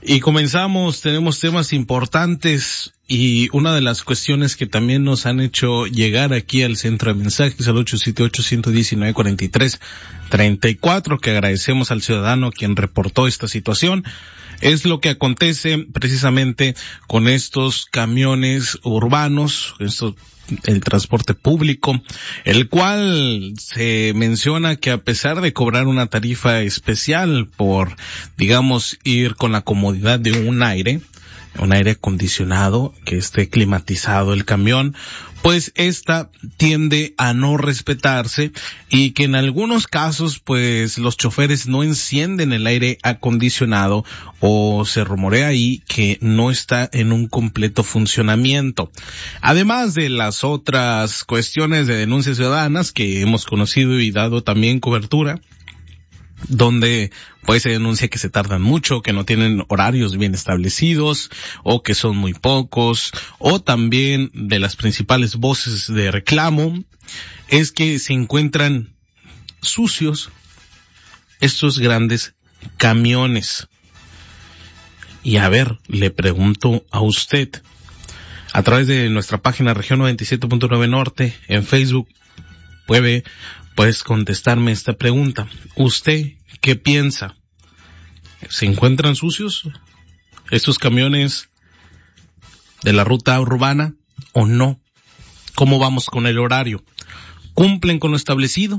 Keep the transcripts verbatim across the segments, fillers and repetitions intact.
Y comenzamos, tenemos temas importantes y una de las cuestiones que también nos han hecho llegar aquí al centro de mensajes al ocho siete ocho, uno uno nueve, cuatro tres tres cuatro, que agradecemos al ciudadano quien reportó esta situación, es lo que acontece precisamente con estos camiones urbanos, estos el transporte público, el cual se menciona que a pesar de cobrar una tarifa especial por, digamos, ir con la comodidad de un aire, un aire acondicionado, que esté climatizado el camión, pues esta tiende a no respetarse y que en algunos casos pues los choferes no encienden el aire acondicionado o se rumorea ahí que no está en un completo funcionamiento. Además de las otras cuestiones de denuncias ciudadanas que hemos conocido y dado también cobertura, donde pues se denuncia que se tardan mucho, que no tienen horarios bien establecidos, o que son muy pocos, o también de las principales voces de reclamo, es que se encuentran sucios estos grandes camiones. Y a ver, le pregunto a usted, a través de nuestra página Región noventa y siete punto nueve Norte, en Facebook, puede Puedes contestarme esta pregunta. ¿Usted qué piensa? ¿Se encuentran sucios estos camiones de la ruta urbana o no? ¿Cómo vamos con el horario? ¿Cumplen con lo establecido?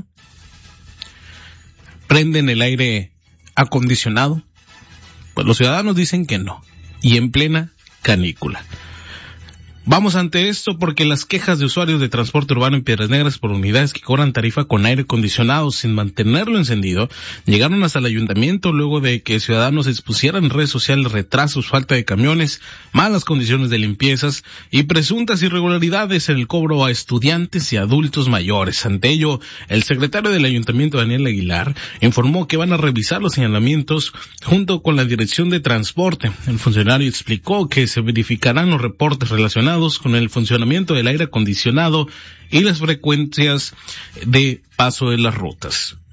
¿Prenden el aire acondicionado? Pues los ciudadanos dicen que no. Y en plena canícula. Vamos ante esto porque las quejas de usuarios de transporte urbano en Piedras Negras por unidades que cobran tarifa con aire acondicionado sin mantenerlo encendido llegaron hasta el ayuntamiento luego de que ciudadanos expusieran en redes sociales retrasos, falta de camiones, malas condiciones de limpiezas y presuntas irregularidades en el cobro a estudiantes y adultos mayores. Ante ello, el secretario del ayuntamiento, Daniel Aguilar, informó que van a revisar los señalamientos junto con la dirección de transporte. El funcionario explicó que se verificarán los reportes relacionados con el funcionamiento del aire acondicionado y las frecuencias de paso de las rutas.